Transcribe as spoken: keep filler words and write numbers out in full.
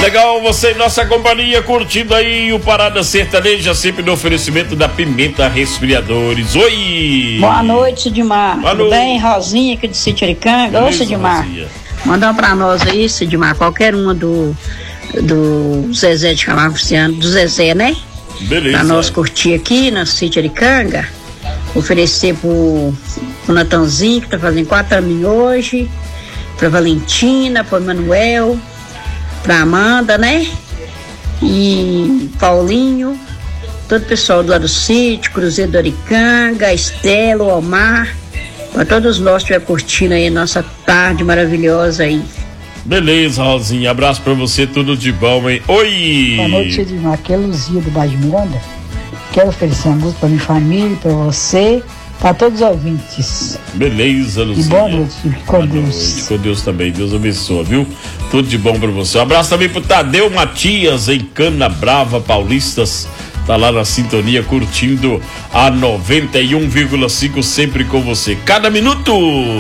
Legal, você em nossa companhia, curtindo aí o Parada Sertaneja, sempre no oferecimento da Pimenta Resfriadores. Oi! Boa noite, Sidmar. Boa Tudo noite. bem? Rosinha aqui de Sitiricanga. Ô, Beleza, Sidmar. Rosinha. Manda pra nós aí, Sidmar, qualquer uma do, do Zezé de Camargo Luciano, do Zezé, né? Beleza. Pra nós curtir aqui na Sitiricanga. Oferecer pro, pro Natanzinho, que tá fazendo quatro anos hoje. Pra Valentina, pro Manuel. Pra Amanda, né? E Paulinho, todo o pessoal do lado do sítio, Cruzeiro do Oricanga, Estela, Omar, pra todos nós que estiver curtindo aí a nossa tarde maravilhosa aí. Beleza, Rosinha, abraço pra você, tudo de bom, hein? Oi! Boa noite, Edmar. Aqui é Luzia do Bairro de Miranda. Quero oferecer uma música pra minha família, pra você, pra todos os ouvintes. Beleza, Lucinha. E boa noite, fique com Boa Deus. noite, com Deus também, Deus abençoe, viu? Tudo de bom pra você. Um abraço também pro Tadeu Matias, em Cana Brava, Paulistas. Tá lá na sintonia, curtindo a noventa e um vírgula cinco, sempre com você. Cada minuto!